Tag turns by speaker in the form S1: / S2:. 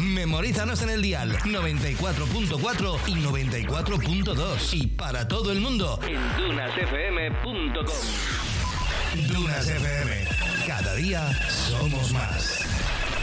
S1: Memorízanos en el dial 94.4 y 94.2 y para todo el mundo en dunasfm.com. Dunas FM. Cada día somos más.